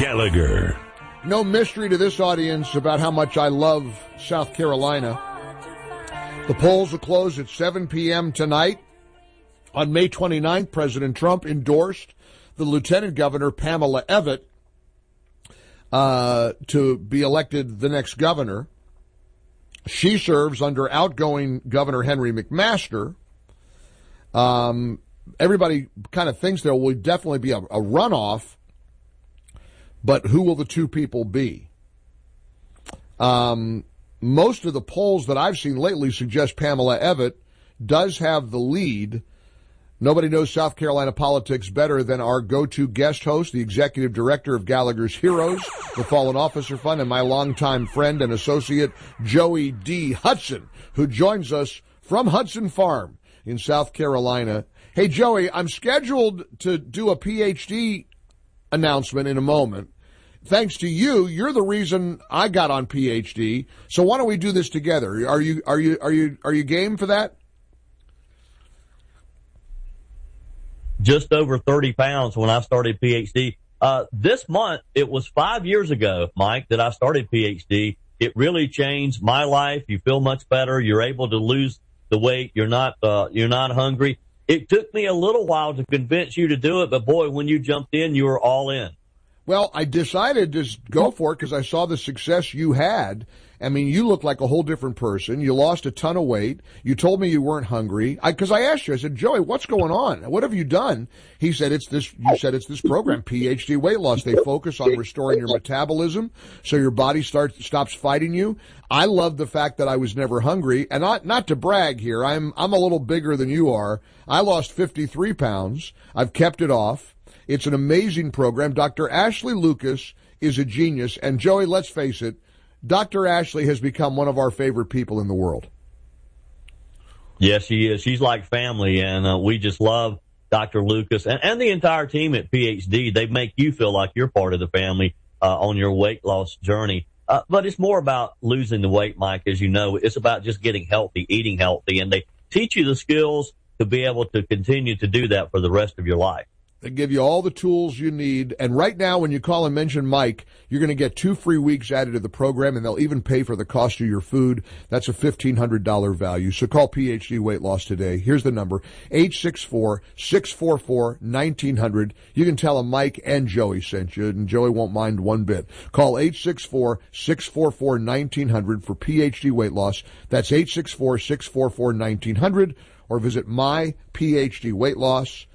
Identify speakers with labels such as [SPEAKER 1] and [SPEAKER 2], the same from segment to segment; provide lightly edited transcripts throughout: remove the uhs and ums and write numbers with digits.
[SPEAKER 1] Gallagher.
[SPEAKER 2] No mystery to this audience about how much I love South Carolina. The polls will close at 7 p.m. tonight. On May 29th, President Trump endorsed the Lieutenant Governor, Pamela Evette, to be elected the next governor. She serves under outgoing Governor Henry McMaster. Everybody kind of thinks there will definitely be a runoff, but who will the two people be? Most of the polls that I've seen lately suggest Pamela Evette does have the lead. Nobody knows South Carolina politics better than our go-to guest host, the executive director of Gallagher's Heroes, the Fallen Officer Fund, and my longtime friend and associate, Joey D. Hudson, who joins us from Hudson Farm in South Carolina. Hey, Joey, I'm scheduled to do a PhD announcement in a moment. Thanks to you, you're the reason I got on PhD. So why don't we do this together? Are you game for that?
[SPEAKER 3] Just over 30 pounds when I started PhD. This month, it was 5 years ago, Mike, that I started PhD. It really changed my life. You feel much better. You're able to lose the weight. You're not hungry. It took me a little while to convince you to do it, but boy, when you jumped in, you were all in.
[SPEAKER 2] Well, I decided to go for it because I saw the success you had. I mean, you look like a whole different person. You lost a ton of weight. You told me you weren't hungry. Because I asked you, I said, Joey, what's going on? What have you done? He said, it's this program, PhD Weight Loss. They focus on restoring your metabolism so your body stops fighting you. I love the fact that I was never hungry. And not to brag here, I'm a little bigger than you are. I lost 53 pounds. I've kept it off. It's an amazing program. Dr. Ashley Lucas is a genius. And, Joey, let's face it, Dr. Ashley has become one of our favorite people in the world.
[SPEAKER 3] Yes, she is. She's like family, and we just love Dr. Lucas and the entire team at PhD. They make you feel like you're part of the family on your weight loss journey. But it's more about losing the weight, Mike, as you know. It's about just getting healthy, eating healthy, and they teach you the skills to be able to continue to do that for the rest of your life.
[SPEAKER 2] They give you all the tools you need. And right now, when you call and mention Mike, you're going to get 2 free weeks added to the program, and they'll even pay for the cost of your food. That's a $1,500 value. So call PhD Weight Loss today. Here's the number, 864-644-1900. You can tell them Mike and Joey sent you, and Joey won't mind one bit. Call 864-644-1900 for PhD Weight Loss. That's 864-644-1900, or visit myPhDWeightLoss.com.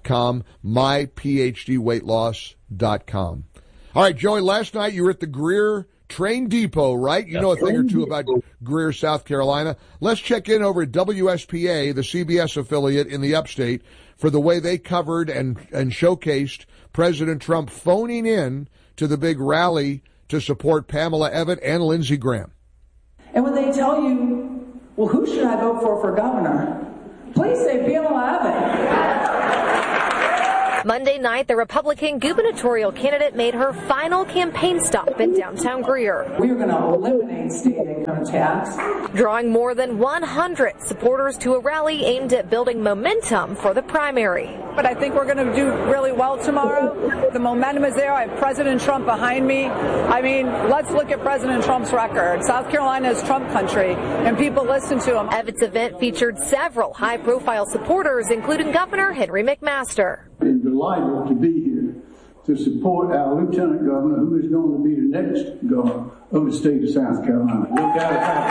[SPEAKER 2] myPhDWeightLoss.com. All right, Joey, last night you were at the Greer Train Depot, right? You know a thing or two about Greer, South Carolina. Let's check in over at WSPA, the CBS affiliate in the upstate, for the way they covered and showcased President Trump phoning in to the big rally to support Pamela Evette and Lindsey Graham.
[SPEAKER 4] And when they tell you, well, who should I vote for governor? Please say Pamela Evette.
[SPEAKER 5] Monday night, the Republican gubernatorial candidate made her final campaign stop in downtown Greer.
[SPEAKER 4] We are going to eliminate state income tax,
[SPEAKER 5] drawing more than 100 supporters to a rally aimed at building momentum for the primary.
[SPEAKER 6] But I think we're going to do really well tomorrow. The momentum is there. I have President Trump behind me. I mean, let's look at President Trump's record. South Carolina is Trump country, and people listen to him.
[SPEAKER 5] Evette's event featured several high-profile supporters, including Governor Henry McMaster.
[SPEAKER 7] I'm delighted to be here to support our Lieutenant Governor, who is going to be the next governor of the state of South Carolina. No doubt about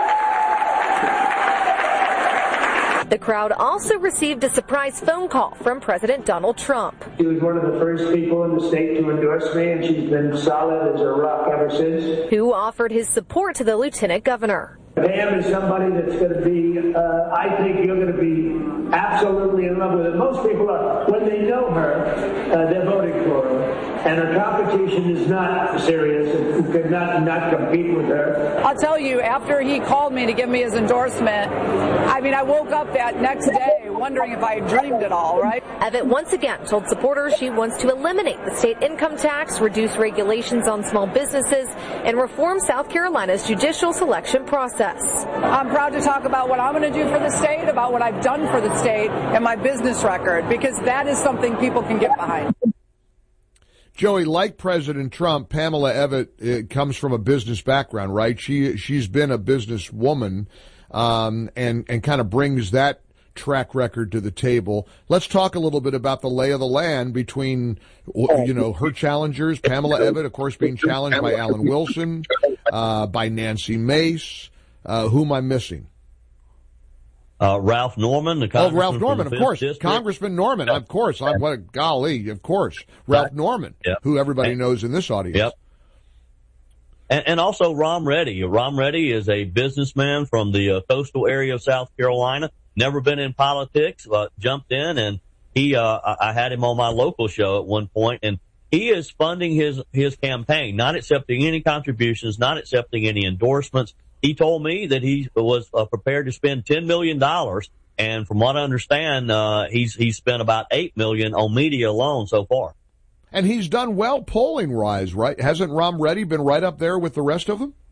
[SPEAKER 7] it.
[SPEAKER 5] The crowd also received a surprise phone call from President Donald Trump.
[SPEAKER 8] She was one of the first people in the state to endorse me, and she's been solid as a rock ever since.
[SPEAKER 5] Who offered his support to the Lieutenant Governor.
[SPEAKER 8] Pam is somebody that's going to be, I think you're going to be absolutely in love with her. Most people are, when they know her, they're voting for her. And her competition is not serious. You could not compete with her.
[SPEAKER 6] I'll tell you, after he called me to give me his endorsement, I mean, I woke up that next day wondering if I had dreamed it all, right?
[SPEAKER 5] Evette once again told supporters she wants to eliminate the state income tax, reduce regulations on small businesses, and reform South Carolina's judicial selection process.
[SPEAKER 6] I'm proud to talk about what I'm going to do for the state, about what I've done for the state, and my business record, because that is something people can get behind.
[SPEAKER 2] Joey, like President Trump, Pamela Evett comes from a business background, right? She's been a businesswoman, and kind of brings that track record to the table. Let's talk a little bit about the lay of the land between, her challengers, Pamela Evett, of course, being challenged by Alan Wilson, by Nancy Mace. Who am I missing?
[SPEAKER 3] Ralph Norman, the congressman.
[SPEAKER 2] Ralph Norman, of course.
[SPEAKER 3] District.
[SPEAKER 2] Congressman Norman, of course. Of course. Ralph Norman, who everybody knows in this audience.
[SPEAKER 3] Yep. And also Rom Reddy. Rom Reddy is a businessman from the coastal area of South Carolina. Never been in politics, but jumped in, and I had him on my local show at one point, and he is funding his campaign, not accepting any contributions, not accepting any endorsements. He told me that he was prepared to spend $10 million, and from what I understand, he's spent about $8 million on media alone so far.
[SPEAKER 2] And he's done well polling-wise, right? Hasn't Rom Reddy been right up there with the rest of them?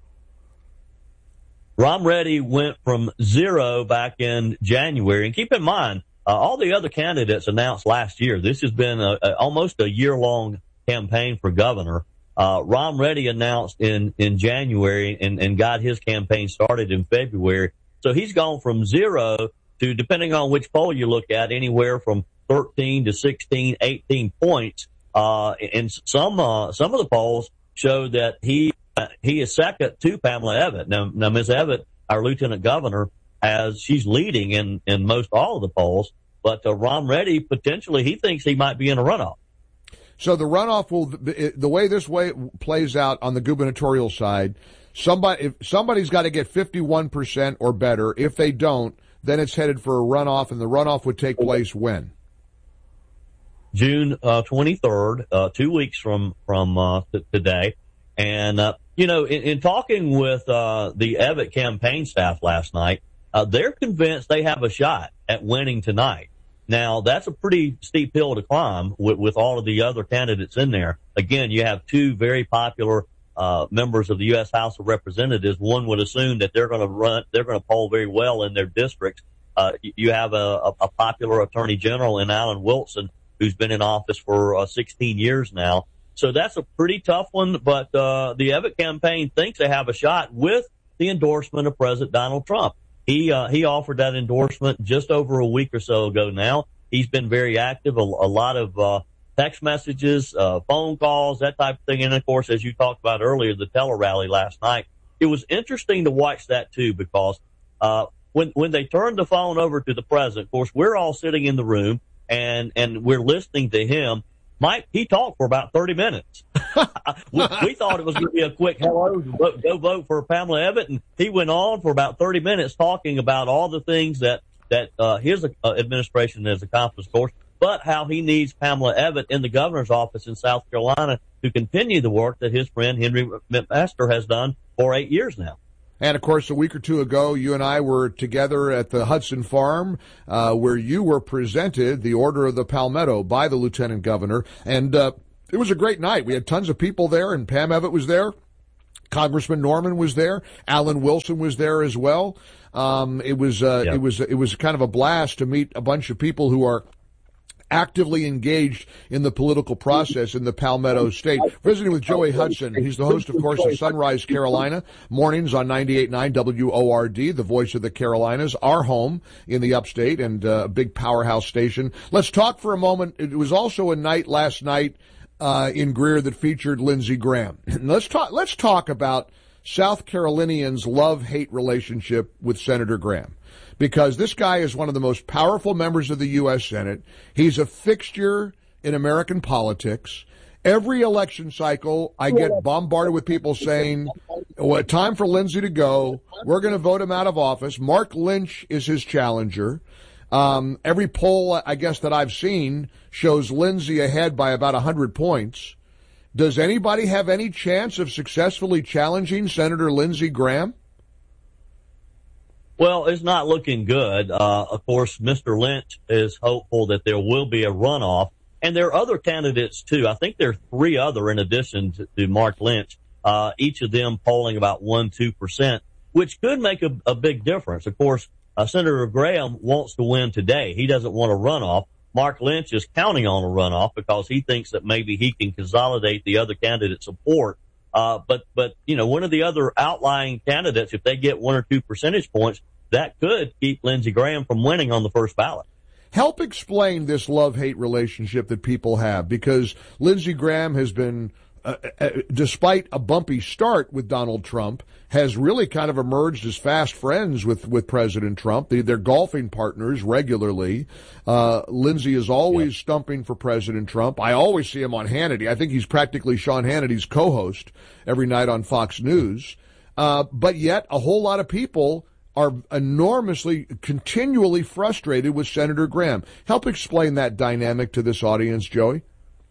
[SPEAKER 3] Rom Reddy went from 0 back in January, and keep in mind, all the other candidates announced last year. This has been almost a year-long campaign for governor. Rom Reddy announced in January and got his campaign started in February. So he's gone from 0 to, depending on which poll you look at, anywhere from 13 to 16, 18 points. And some of the polls show that he is second to Pamela Evett. Now Ms. Evett, our lieutenant governor, she's leading in most all of the polls, but Rom Reddy, potentially, he thinks he might be in a runoff.
[SPEAKER 2] So the runoff the way this plays out on the gubernatorial side, somebody's got to get 51% or better. If they don't, then it's headed for a runoff, and the runoff would take place when?
[SPEAKER 3] June 23rd, 2 weeks from today. And, in talking with the Evett campaign staff last night, they're convinced they have a shot at winning tonight. Now, that's a pretty steep hill to climb with all of the other candidates in there. Again, you have two very popular members of the U.S. House of Representatives. One would assume that they're going to poll very well in their districts. You have a popular attorney general in Alan Wilson, who's been in office for 16 years now. So that's a pretty tough one, but the Evett campaign thinks they have a shot with the endorsement of President Donald Trump. He offered that endorsement just over a week or so ago now. He's been very active, a lot of text messages, phone calls, that type of thing. And, of course, as you talked about earlier, the tele-rally last night. It was interesting to watch that, too, because when they turned the phone over to the president, of course, we're all sitting in the room, and we're listening to him. He talked for about 30 minutes. We thought it was going to be a quick hello, go vote for Pamela Evett, and he went on for about 30 minutes talking about all the things that his administration has accomplished, of course, but how he needs Pamela Evett in the governor's office in South Carolina to continue the work that his friend Henry McMaster has done for 8 years now.
[SPEAKER 2] And, of course, a week or two ago, you and I were together at the Hudson Farm, where you were presented the Order of the Palmetto by the lieutenant governor. And it was a great night. We had tons of people there, and Pam Evett was there. Congressman Norman was there. Alan Wilson was there as well. It was kind of a blast to meet a bunch of people who are actively engaged in the political process in the Palmetto State. Visiting with Joey Hudson. He's the host, of course, of Sunrise Carolina, mornings on 98.9 WORD, the voice of the Carolinas, our home in the upstate and a big powerhouse station. Let's talk for a moment. It was also a night last night in Greer that featured Lindsey Graham. Let's talk about South Carolinians' love-hate relationship with Senator Graham. Because this guy is one of the most powerful members of the U.S. Senate. He's a fixture in American politics. Every election cycle, I get bombarded with people saying, well, time for Lindsey to go. We're going to vote him out of office. Mark Lynch is his challenger. Every poll, I guess, that I've seen shows Lindsey ahead by about 100 points. Does anybody have any chance of successfully challenging Senator Lindsey Graham?
[SPEAKER 3] Well, it's not looking good. Of course, Mr. Lynch is hopeful that there will be a runoff. And there are other candidates, too. I think there are 3 other in addition to Mark Lynch, each of them polling about 1-2%, which could make a big difference. Of course, Senator Graham wants to win today. He doesn't want a runoff. Mark Lynch is counting on a runoff because he thinks that maybe he can consolidate the other candidate's support. But one of the other outlying candidates, if they get 1 or 2 percentage points, that could keep Lindsey Graham from winning on the first ballot.
[SPEAKER 2] Help explain this love-hate relationship that people have, because Lindsey Graham has been, despite a bumpy start with Donald Trump, has really kind of emerged as fast friends with President Trump. They're golfing partners regularly. Lindsey is always stumping for President Trump. I always see him on Hannity. I think he's practically Sean Hannity's co-host every night on Fox News. But yet a whole lot of people are enormously, continually frustrated with Senator Graham. Help explain that dynamic to this audience, Joey.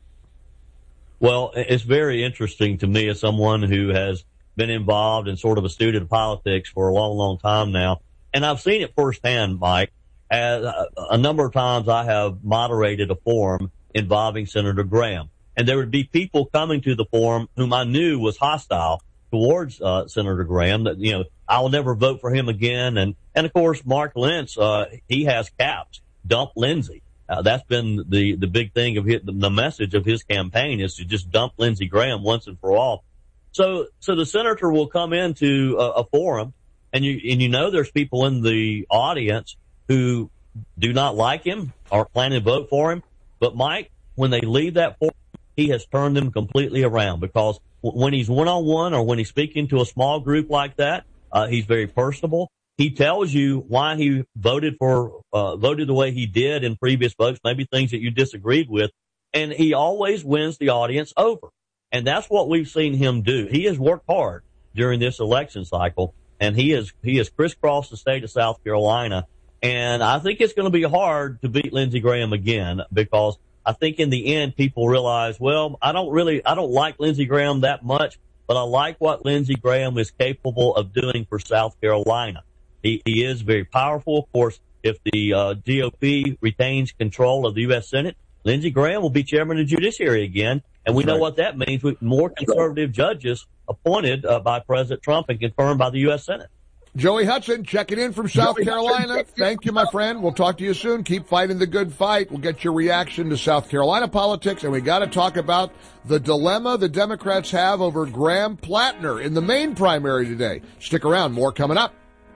[SPEAKER 3] Well, it's very interesting to me as someone who has been involved in sort of a student of politics for a long, long time now. And I've seen it firsthand, Mike. As a number of times I have moderated a forum involving Senator Graham. And there would be people coming to the forum whom I knew was hostile towards Senator Graham, that, I'll never vote for him again. And of course, Mark Lynch, he has caps. Dump Lindsey. That's been the big thing of the message of his campaign is to just dump Lindsey Graham once and for all. So the senator will come into a forum, and there's people in the audience who do not like him, aren't planning to vote for him. But Mike, when they leave that forum, he has turned them completely around, because when he's one-on-one or when he's speaking to a small group like that, he's very personable. He tells you why he voted the way he did in previous votes, maybe things that you disagreed with, and he always wins the audience over. And that's what we've seen him do. He has worked hard during this election cycle, and he has crisscrossed the state of South Carolina. And I think it's going to be hard to beat Lindsey Graham again, because I think in the end people realize, well, I don't like Lindsey Graham that much, but I like what Lindsey Graham is capable of doing for South Carolina. He is very powerful. Of course, if the GOP retains control of the U.S. Senate, Lindsey Graham will be chairman of the judiciary again. And we know what that means with more conservative judges appointed by President Trump and confirmed by the U.S. Senate.
[SPEAKER 2] Joey Hudson checking in from South Carolina. Thank you, my friend. We'll talk to you soon. Keep fighting the good fight. We'll get your reaction to South Carolina politics, and we got to talk about the dilemma the Democrats have over Graham Plattner in the Maine primary today. Stick around. More coming up.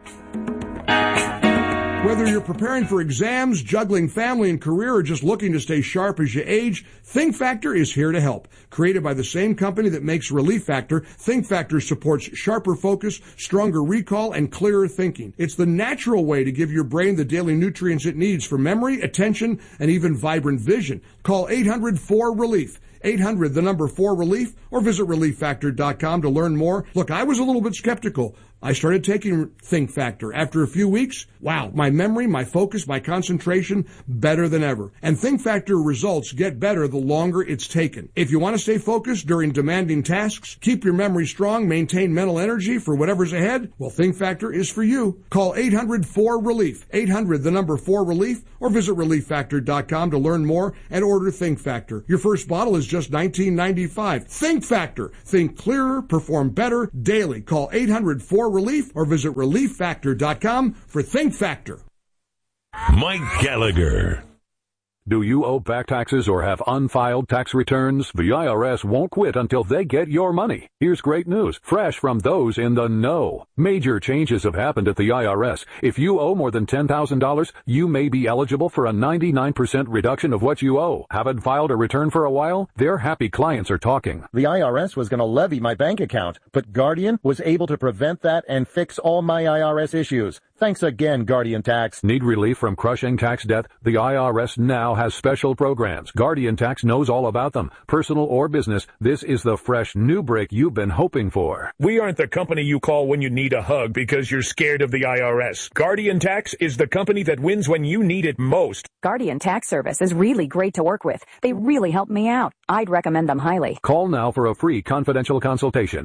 [SPEAKER 2] Whether you're preparing for exams, juggling family and career, or just looking to stay sharp as you age, Think Factor is here to help. Created by the same company that makes Relief Factor, Think Factor supports sharper focus, stronger recall, and clearer thinking. It's the natural way to give your brain the daily nutrients it needs for memory, attention, and even vibrant vision. Call 800-4RELIEF. 800, the number 4RELIEF, or visit ReliefFactor.com to learn more. Look, I was a little bit skeptical. I started taking Think Factor. After a few weeks, wow, my memory, my focus, my concentration, better than ever. And Think Factor results get better the longer it's taken. If you want to stay focused during demanding tasks, keep your memory strong, maintain mental energy for whatever's ahead, well, Think Factor is for you. Call 800-4RELIEF. 800, the number 4RELIEF, or visit ReliefFactor.com to learn more and order Think Factor. Your first bottle is just $19.95. Think Factor. Think clearer, perform better daily. Call 800-4RELIEF or visit ReliefFactor.com for Think Factor.
[SPEAKER 1] Mike Gallagher. Do you owe back taxes or have unfiled tax returns? The IRS won't quit until they get your money. Here's great news, fresh from those in the know. Major changes have happened at the IRS. If you owe more than $10,000, you may be eligible for a 99% reduction of what you owe. Haven't filed a return for a while? Their happy clients are talking.
[SPEAKER 9] The IRS was going to levy my bank account, but Guardian was able to prevent that and fix all my IRS issues. Thanks again, Guardian Tax.
[SPEAKER 1] Need relief from crushing tax debt? The IRS now has special programs. Guardian Tax knows all about them. Personal or business, this is the fresh new break you've been hoping for.
[SPEAKER 10] We aren't the company you call when you need a hug because you're scared of the IRS. Guardian Tax is the company that wins when you need it most.
[SPEAKER 11] Guardian Tax Service is really great to work with. They really help me out. I'd recommend them highly.
[SPEAKER 1] Call now for a free confidential consultation.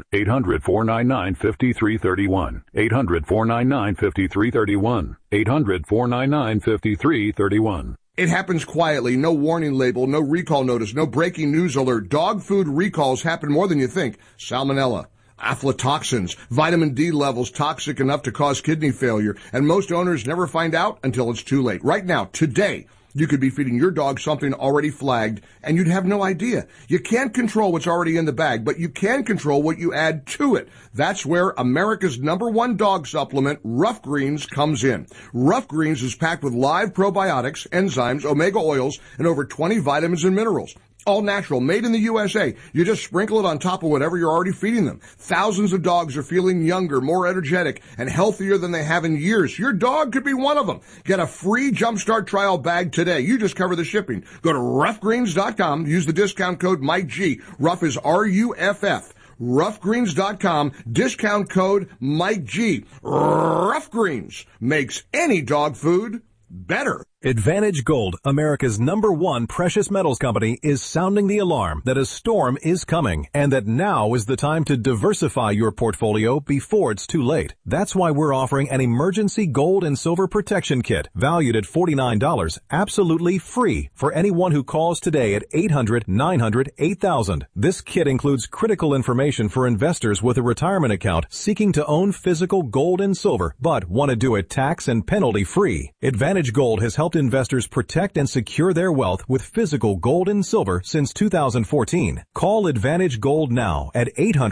[SPEAKER 1] 800-499-5331. 800-499-5331. 800-499-5331.
[SPEAKER 2] It happens quietly, no warning label, no recall notice, no breaking news alert. Dog food recalls happen more than you think. Salmonella, aflatoxins, vitamin D levels toxic enough to cause kidney failure, and most owners never find out until it's too late. Right now, today, You could be feeding your dog something already flagged, and you'd have no idea. You can't control what's already in the bag, but you can control what you add to it. That's where America's #1 dog supplement, Rough Greens, comes in. Rough Greens is packed with live probiotics, enzymes, omega oils, and over 20 vitamins and minerals. All natural, made in the USA. You just sprinkle it on top of whatever you're already feeding them. Thousands of dogs are feeling younger, more energetic, and healthier than they have in years. Your dog could be one of them. Get a free Jumpstart trial bag today. You just cover the shipping. Go to roughgreens.com. Use the discount code Mike G. Rough is RUFF. Roughgreens.com. Discount code Mike G. Rough Greens makes any dog food better.
[SPEAKER 12] Advantage Gold, America's #1 precious metals company, is sounding the alarm that a storm is coming and that now is the time to diversify your portfolio before it's too late. That's why we're offering an emergency gold and silver protection kit valued at $49, absolutely free for anyone who calls today at 800-900-8000. This kit includes critical information for investors with a retirement account seeking to own physical gold and silver but want to do it tax and penalty free. Advantage Gold has helped investors protect and secure their wealth with physical gold and silver since 2014. Call Advantage Gold now at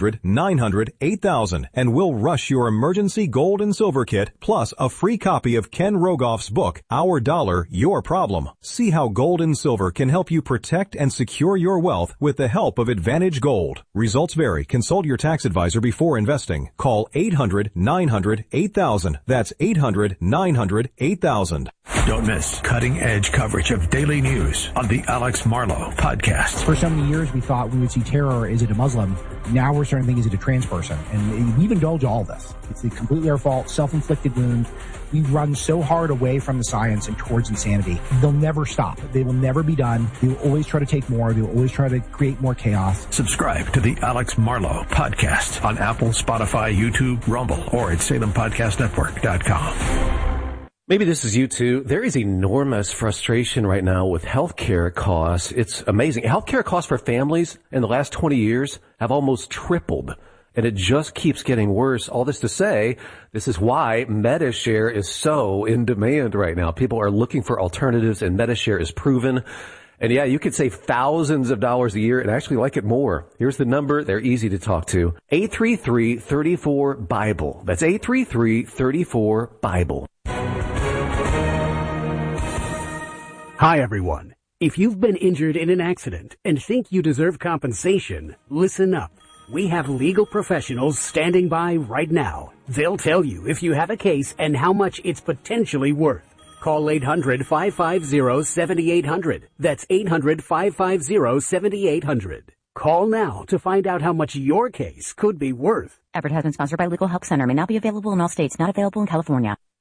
[SPEAKER 12] 800-900-8000 and we'll rush your emergency gold and silver kit plus a free copy of Ken Rogoff's book, Our Dollar, Your Problem. See how gold and silver can help you protect and secure your wealth with the help of Advantage Gold. Results vary. Consult your tax advisor before investing. Call 800-900-8000. That's 800-900-8000.
[SPEAKER 13] Don't miss cutting-edge coverage of daily news on the Alex Marlow Podcast.
[SPEAKER 14] For so many years, we thought we would see terror. Is it a Muslim? Now we're starting to think, is it a trans person? And we've indulged all this. It's completely our fault, self-inflicted wound. We run so hard away from the science and towards insanity. They'll never stop. They will never be done. They will always try to take more. They will always try to create more chaos.
[SPEAKER 13] Subscribe to the Alex Marlow Podcast on Apple, Spotify, YouTube, Rumble, or at SalemPodcastNetwork.com.
[SPEAKER 15] Maybe this is you too. There is enormous frustration right now with healthcare costs. It's amazing. Healthcare costs for families in the last 20 years have almost tripled, and it just keeps getting worse. All this to say, this is why Medi-Share is so in demand right now. People are looking for alternatives, and Medi-Share is proven. And yeah, you could save thousands of dollars a year and actually like it more. Here's the number. They're easy to talk to. 833-34-BIBLE. That's 833-34-BIBLE.
[SPEAKER 16] Hi, everyone. If you've been injured in an accident and think you deserve compensation, listen up. We have legal professionals standing by right now. They'll tell you if you have a case and how much it's potentially worth. Call 800-550-7800. That's 800-550-7800. Call now to find out how much your case could be worth.
[SPEAKER 11] Advertisement sponsored by Legal Help Center. May not be available in all states. Not available in California.